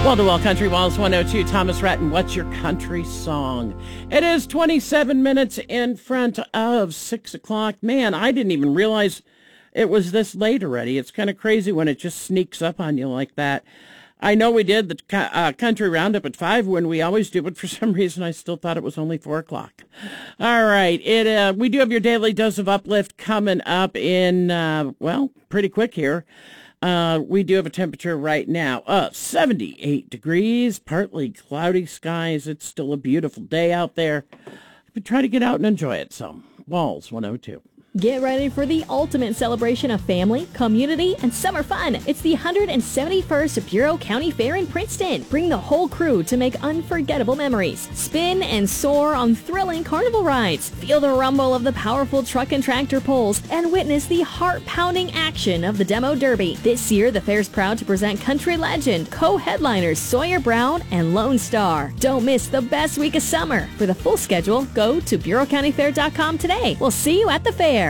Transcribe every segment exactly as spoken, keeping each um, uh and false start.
Well, to Wall Country Walls one oh two, Thomas Ratton, what's your country song? It is twenty-seven minutes in front of six o'clock. Man, I didn't even realize it was this late already. It's kind of crazy when it just sneaks up on you like that. I know we did the uh, country roundup at five when we always do, but for some reason I still thought it was only four o'clock. All right. It uh, we do have your daily dose of uplift coming up in, uh, well, pretty quick here. Uh, we do have a temperature right now of seventy-eight degrees, partly cloudy skies. It's still a beautiful day out there. But try to get out and enjoy it. So, Walls one oh two. Get ready for the ultimate celebration of family, community, and summer fun. It's the one hundred seventy-first Bureau County Fair in Princeton. Bring the whole crew to make unforgettable memories. Spin and soar on thrilling carnival rides. Feel the rumble of the powerful truck and tractor pulls and witness the heart-pounding action of the Demo Derby. This year, the fair's proud to present country legend, co-headliners Sawyer Brown and Lone Star. Don't miss the best week of summer. For the full schedule, go to bureau county fair dot com today. We'll see you at the fair.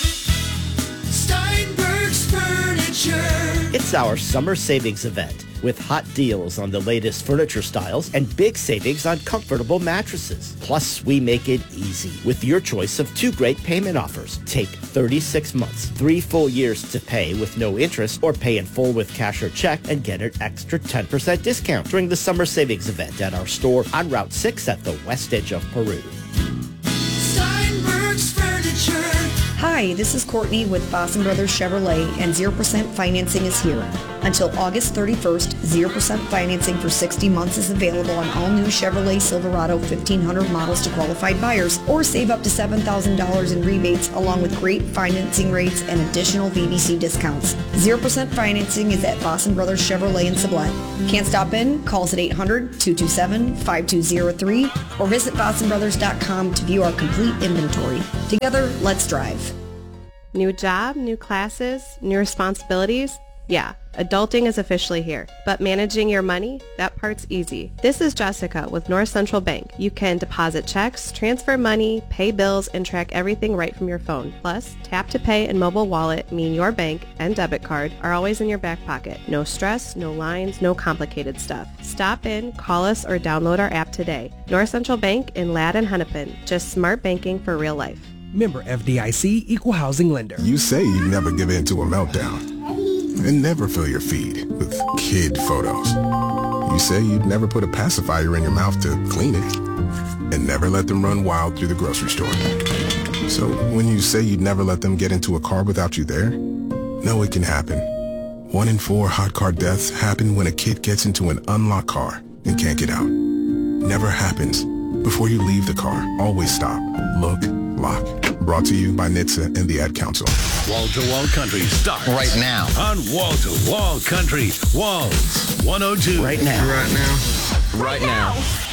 Steinberg's Furniture. It's our summer savings event with hot deals on the latest furniture styles and big savings on comfortable mattresses. Plus, we make it easy with your choice of two great payment offers. Take thirty-six months, three full years to pay with no interest, or pay in full with cash or check and get an extra ten percent discount during the summer savings event at our store on Route six at the west edge of Peru. Steinberg's Furniture. Hi, this is Courtney with Boston Brothers Chevrolet, and zero percent financing is here. Until August thirty-first, zero percent financing for sixty months is available on all new Chevrolet Silverado fifteen hundred models to qualified buyers, or save up to seven thousand dollars in rebates along with great financing rates and additional V B C discounts. zero percent financing is at Boston Brothers Chevrolet in Sublette. Can't stop in? Call us at eight hundred, two two seven, five two zero three or visit boston brothers dot com to view our complete inventory. Together, let's drive. New job, new classes, new responsibilities. Yeah, adulting is officially here. But managing your money, that part's easy. This is Jessica with North Central Bank. You can deposit checks, transfer money, pay bills, and track everything right from your phone. Plus, tap to pay and mobile wallet mean your bank and debit card are always in your back pocket. No stress, no lines, no complicated stuff. Stop in, call us, or download our app today. North Central Bank in Ladd and Hennepin. Just smart banking for real life. Member F D I C, Equal Housing Lender. You say you never give in to a meltdown and never fill your feed with kid photos. You say you'd never put a pacifier in your mouth to clean it and never let them run wild through the grocery store. So when you say you'd never let them get into a car without you there, know it can happen. One in four hot car deaths happen when a kid gets into an unlocked car and can't get out. Never happens. Before you leave the car, always stop, look, lock. Brought to you by N H T S A and the Ad Council. Wall-to-Wall Country starts right now on Wall-to-Wall Country. Walls one oh two. Right now. Right now. Right now.